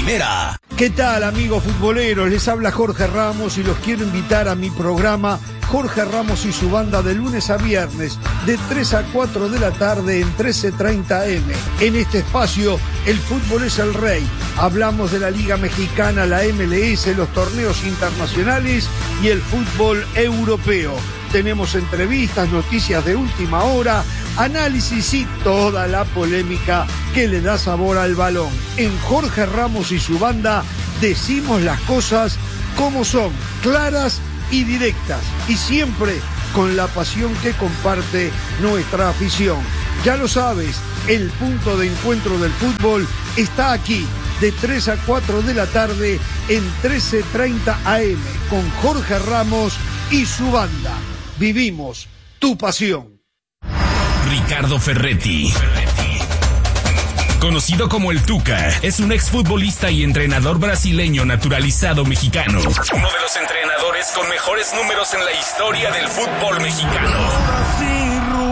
primera. ¿Qué tal, amigos futboleros? Les habla Jorge Ramos y los quiero invitar a mi programa Jorge Ramos y su banda de lunes a viernes de 3 a 4 de la tarde en 13:30 AM. En este espacio, el fútbol es el rey. Hablamos de la Liga Mexicana, la MLS, los torneos internacionales y el fútbol europeo. Tenemos entrevistas, noticias de última hora, análisis y toda la polémica que le da sabor al balón. En Jorge Ramos y su banda decimos las cosas como son, claras y directas, y siempre con la pasión que comparte nuestra afición. Ya lo sabes, el punto de encuentro del fútbol está aquí, de 3 a 4 de la tarde en 13:30 AM, con Jorge Ramos y su banda. Vivimos tu pasión. Ricardo Ferretti, conocido como el Tuca, es un exfutbolista y entrenador brasileño naturalizado mexicano. Uno de los entrenadores con mejores números en la historia del fútbol mexicano.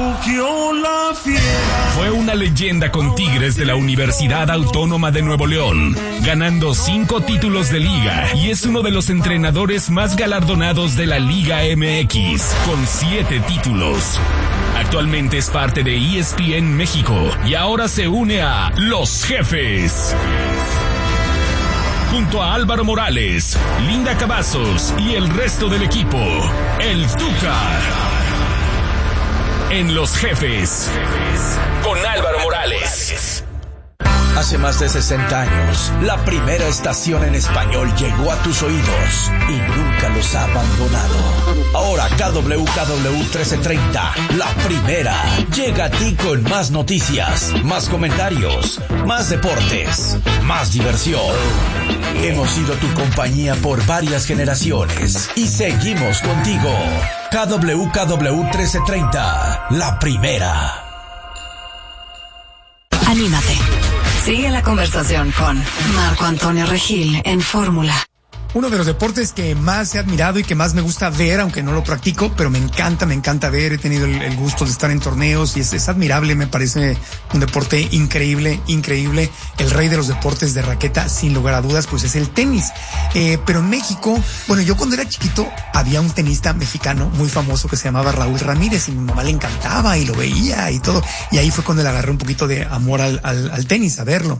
Fue una leyenda con Tigres de la Universidad Autónoma de Nuevo León, ganando 5 títulos de liga, y es uno de los entrenadores más galardonados de la Liga MX, con 7 títulos. Actualmente es parte de ESPN México y ahora se une a Los Jefes. Junto a Álvaro Morales, Linda Cavazos y el resto del equipo, el Tuca. En Los Jefes, con Álvaro Morales. Hace más de 60 años, la primera estación en español llegó a tus oídos y nunca los ha abandonado. Ahora KWKW 1330, la primera, llega a ti con más noticias, más comentarios, más deportes, más diversión. Hemos sido tu compañía por varias generaciones y seguimos contigo. KWKW 1330, la primera. Anímate. Sigue la conversación con Marco Antonio Regil en Fórmula. Uno de los deportes que más he admirado y que más me gusta ver, aunque no lo practico, pero me encanta ver. He tenido el gusto de estar en torneos y es admirable, me parece un deporte increíble. El rey de los deportes de raqueta, sin lugar a dudas, pues es el tenis. Pero en México, bueno, yo cuando era chiquito había un tenista mexicano muy famoso que se llamaba Raúl Ramírez y mi mamá le encantaba y lo veía y todo. Y ahí fue cuando le agarré un poquito de amor al tenis, a verlo.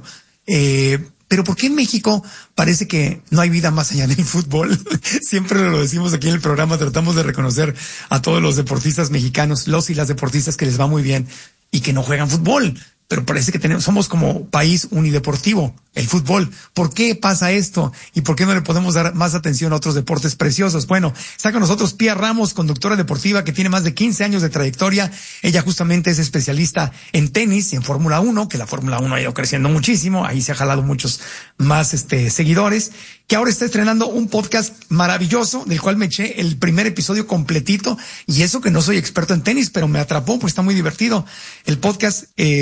Pero ¿por qué en México parece que no hay vida más allá del fútbol? Siempre lo decimos aquí en el programa, tratamos de reconocer a todos los deportistas mexicanos, los y las deportistas que les va muy bien y que no juegan fútbol. Pero parece que somos como país unideportivo, el fútbol. ¿Por qué pasa esto? ¿Y por qué no le podemos dar más atención a otros deportes preciosos? Bueno, está con nosotros Pía Ramos, conductora deportiva que tiene más de 15 años de trayectoria. Ella justamente es especialista en tenis y en Fórmula 1, que la Fórmula 1 ha ido creciendo muchísimo. Ahí se ha jalado muchos más seguidores, que ahora está estrenando un podcast maravilloso, del cual me eché el primer episodio completito. Y eso que no soy experto en tenis, pero me atrapó, pues está muy divertido. El podcast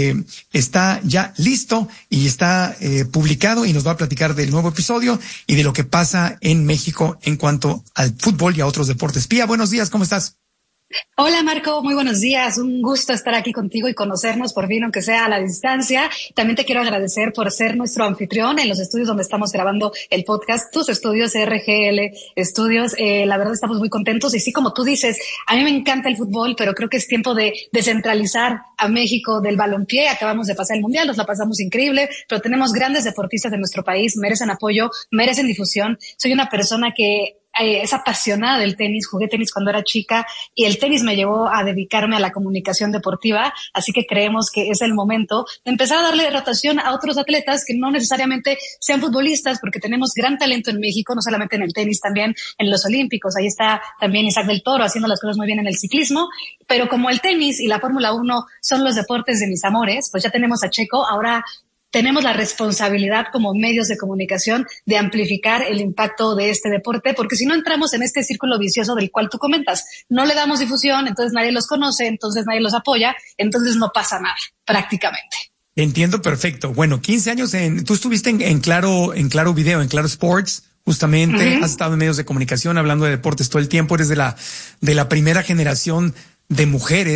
está ya listo y está publicado y nos va a platicar del nuevo episodio y de lo que pasa en México en cuanto al fútbol y a otros deportes. Pía, buenos días, ¿cómo estás? Hola Marco, muy buenos días. Un gusto estar aquí contigo y conocernos por fin, aunque sea a la distancia. También te quiero agradecer por ser nuestro anfitrión en los estudios donde estamos grabando el podcast, tus estudios, RGL Estudios. La verdad estamos muy contentos y sí, como tú dices, a mí me encanta el fútbol, pero creo que es tiempo de descentralizar a México del balompié. Acabamos de pasar el Mundial, nos la pasamos increíble, pero tenemos grandes deportistas de nuestro país, merecen apoyo, merecen difusión. Soy una persona que es apasionada del tenis, jugué tenis cuando era chica y el tenis me llevó a dedicarme a la comunicación deportiva, así que creemos que es el momento de empezar a darle rotación a otros atletas que no necesariamente sean futbolistas, porque tenemos gran talento en México, no solamente en el tenis, también en los olímpicos. Ahí está también Isaac del Toro haciendo las cosas muy bien en el ciclismo, pero como el tenis y la Fórmula 1 son los deportes de mis amores, pues ya tenemos a Checo, ahora tenemos la responsabilidad como medios de comunicación de amplificar el impacto de este deporte, porque si no entramos en este círculo vicioso del cual tú comentas, no le damos difusión, entonces nadie los conoce, entonces nadie los apoya, entonces no pasa nada, prácticamente. Entiendo perfecto. Bueno, 15 años tú estuviste en Claro Video, en Claro Sports, justamente, has estado en medios de comunicación hablando de deportes todo el tiempo, eres de la primera generación de mujeres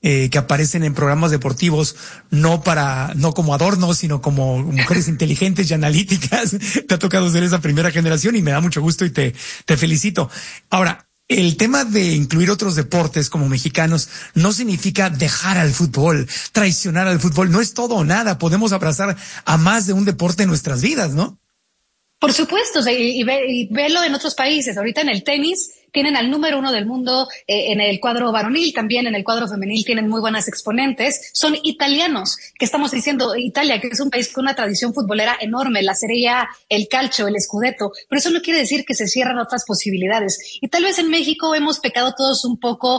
que aparecen en programas deportivos, no como adornos, sino como mujeres inteligentes y analíticas. Te ha tocado ser esa primera generación y me da mucho gusto y te felicito. Ahora, el tema de incluir otros deportes como mexicanos no significa dejar al fútbol, traicionar al fútbol. No es todo o nada. Podemos abrazar a más de un deporte en nuestras vidas, ¿no? Por supuesto, y verlo en otros países. Ahorita en el tenis tienen al número 1 del mundo en el cuadro varonil, también en el cuadro femenil tienen muy buenas exponentes. Son italianos, que estamos diciendo Italia, que es un país con una tradición futbolera enorme, la Serie A, el calcio, el scudetto, pero eso no quiere decir que se cierran otras posibilidades. Y tal vez en México hemos pecado todos un poco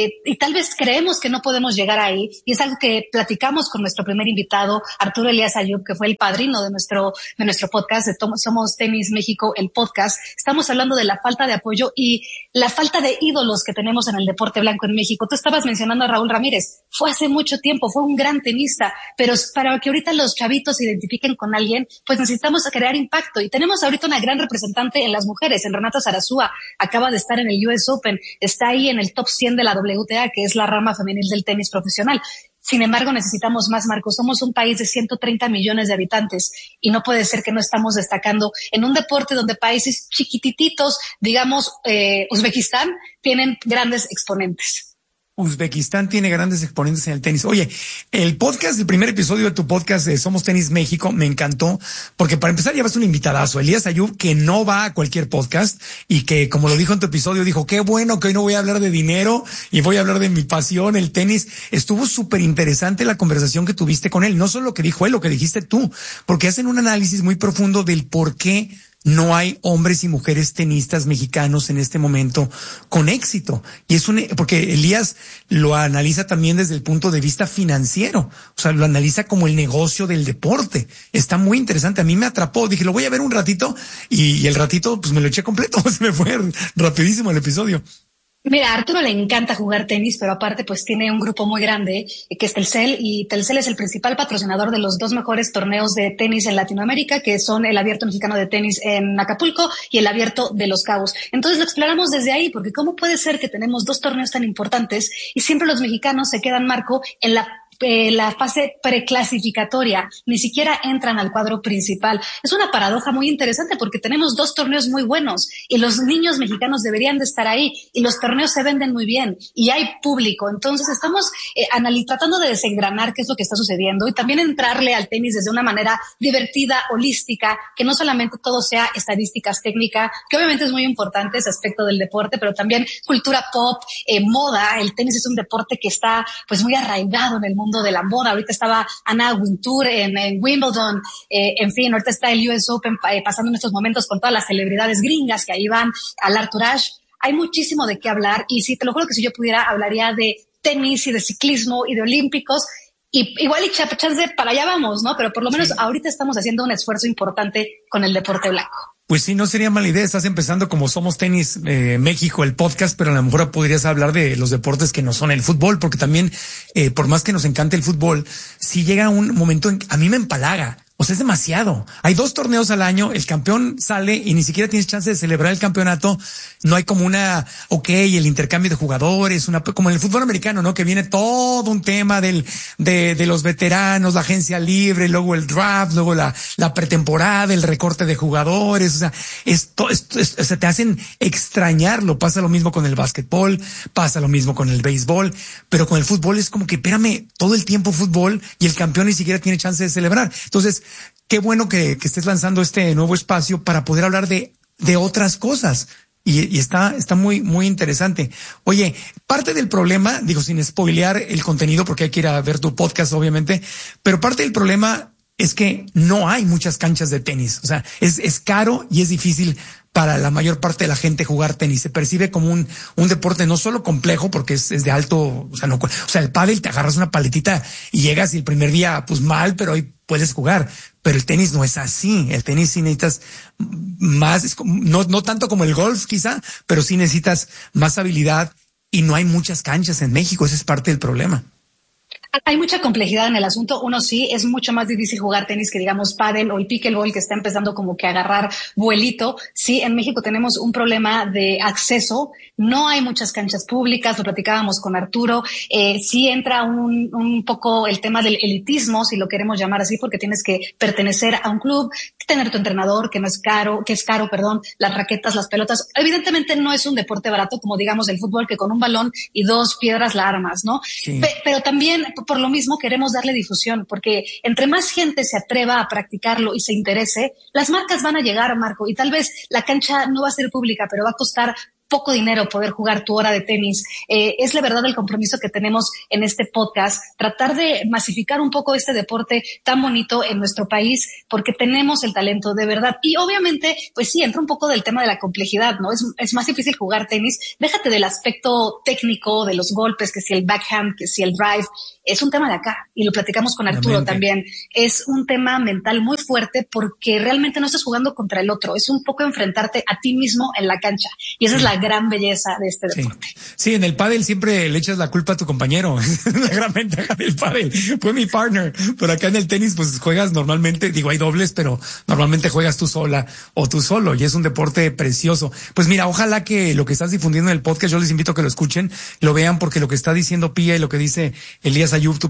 y tal vez creemos que no podemos llegar ahí, y es algo que platicamos con nuestro primer invitado, Arturo Elías Ayub, que fue el padrino de nuestro podcast, de Somos Tenis México, el podcast. Estamos hablando de la falta de apoyo y la falta de ídolos que tenemos en el deporte blanco en México. Tú estabas mencionando a Raúl Ramírez. Fue hace mucho tiempo, fue un gran tenista, pero para que ahorita los chavitos se identifiquen con alguien, pues necesitamos crear impacto. Y tenemos ahorita una gran representante en las mujeres, en Renata Zarazúa. Acaba de estar en el US Open, está ahí en el top 100 de la WTA, que es la rama femenil del tenis profesional. Sin embargo, necesitamos más, Marco. Somos un país de 130 millones de habitantes y no puede ser que no estamos destacando en un deporte donde países chiquitititos, digamos, Uzbekistán, tienen grandes exponentes. Uzbekistán tiene grandes exponentes en el tenis. Oye, el primer episodio de tu podcast de Somos Tenis México me encantó, porque para empezar llevas un invitadazo, Elías Ayub, que no va a cualquier podcast y que, como lo dijo en tu episodio, dijo, qué bueno que hoy no voy a hablar de dinero y voy a hablar de mi pasión, el tenis. Estuvo súper interesante la conversación que tuviste con él, no solo lo que dijo él, lo que dijiste tú, porque hacen un análisis muy profundo del por qué no hay hombres y mujeres tenistas mexicanos en este momento con éxito. Y es porque Elías lo analiza también desde el punto de vista financiero. O sea, lo analiza como el negocio del deporte. Está muy interesante. A mí me atrapó. Dije, lo voy a ver un ratito y el ratito, pues me lo eché completo. Se me fue rapidísimo el episodio. Mira, a Arturo le encanta jugar tenis, pero aparte pues tiene un grupo muy grande que es Telcel, y Telcel es el principal patrocinador de los 2 mejores torneos de tenis en Latinoamérica, que son el Abierto Mexicano de Tenis en Acapulco y el Abierto de Los Cabos. Entonces lo exploramos desde ahí, porque ¿cómo puede ser que tenemos 2 torneos tan importantes y siempre los mexicanos se quedan, Marco, en la fase preclasificatoria, ni siquiera entran al cuadro principal? Es una paradoja muy interesante, porque tenemos 2 torneos muy buenos y los niños mexicanos deberían de estar ahí, y los torneos se venden muy bien y hay público. Entonces estamos tratando de desengranar qué es lo que está sucediendo y también entrarle al tenis desde una manera divertida, holística, que no solamente todo sea estadísticas, técnica, que obviamente es muy importante ese aspecto del deporte, pero también cultura pop, moda. El tenis es un deporte que está pues muy arraigado en el mundo de la moda. Ahorita estaba Anna Wintour en Wimbledon, en fin, ahorita está el US Open pasando en estos momentos con todas las celebridades gringas que ahí van, al Arthur Ashe. Hay muchísimo de qué hablar, y sí, te lo juro que si yo pudiera hablaría de tenis y de ciclismo y de olímpicos, y igual y chance para allá vamos, ¿no? Pero por lo menos ahorita estamos haciendo un esfuerzo importante con el deporte blanco. Pues sí, no sería mala idea. Estás empezando como Somos Tenis México, el podcast, pero a lo mejor podrías hablar de los deportes que no son el fútbol, porque también, por más que nos encante el fútbol, si llega un momento en que a mí me empalaga. O sea, es demasiado. Hay 2 torneos al año, el campeón sale y ni siquiera tienes chance de celebrar el campeonato. No hay como el intercambio de jugadores, como en el fútbol americano, ¿no? Que viene todo un tema de los veteranos, la agencia libre, luego el draft, luego la pretemporada, el recorte de jugadores. O sea, te hacen extrañarlo. Pasa lo mismo con el básquetbol, pasa lo mismo con el béisbol, pero con el fútbol es como que, espérame, todo el tiempo fútbol y el campeón ni siquiera tiene chance de celebrar. Entonces, qué bueno que estés lanzando este nuevo espacio para poder hablar de otras cosas. Y está muy, muy interesante. Oye, parte del problema, digo, sin spoilear el contenido, porque hay que ir a ver tu podcast, obviamente, pero parte del problema es que no hay muchas canchas de tenis. O sea, es caro y es difícil para la mayor parte de la gente jugar tenis. Se percibe como un deporte no solo complejo, porque es de alto, el pádel, te agarras una paletita y llegas, y el primer día, pues mal, pero ahí puedes jugar. Pero el tenis no es así. El tenis sí necesitas más, no tanto como el golf quizá, pero sí necesitas más habilidad, y no hay muchas canchas en México. Ese es parte del problema. Hay mucha complejidad en el asunto. Uno sí, es mucho más difícil jugar tenis que digamos pádel o el pickleball que está empezando como que a agarrar vuelito. Sí, en México tenemos un problema de acceso. No hay muchas canchas públicas, lo platicábamos con Arturo. Sí entra un poco el tema del elitismo, si lo queremos llamar así, porque tienes que pertenecer a un club, tener tu entrenador, que es caro, las raquetas, las pelotas. Evidentemente no es un deporte barato como digamos el fútbol, que con un balón y 2 piedras la armas, ¿no? Sí. Pero también por lo mismo queremos darle difusión, porque entre más gente se atreva a practicarlo y se interese, las marcas van a llegar, Marco, y tal vez la cancha no va a ser pública, pero va a costar poco dinero poder jugar tu hora de tenis. Es la verdad el compromiso que tenemos en este podcast, tratar de masificar un poco este deporte tan bonito en nuestro país, porque tenemos el talento de verdad. Y obviamente, pues sí, entra un poco del tema de la complejidad, ¿no? Es más difícil jugar tenis. Déjate del aspecto técnico, de los golpes, que si el backhand, que si el drive. Es un tema de acá, y lo platicamos con Arturo también. Es un tema mental muy fuerte porque realmente no estás jugando contra el otro. Es un poco enfrentarte a ti mismo en la cancha. Y esa es la gran belleza de este deporte. Sí, en el pádel siempre le echas la culpa a tu compañero. La gran ventaja del pádel. Fue mi partner. Pero acá en el tenis, pues juegas normalmente, digo, hay dobles, pero normalmente juegas tú sola o tú solo. Y es un deporte precioso. Pues mira, ojalá que lo que estás difundiendo en el podcast, yo les invito a que lo escuchen, lo vean, porque lo que está diciendo Pía y lo que dice Elías Ayub, tu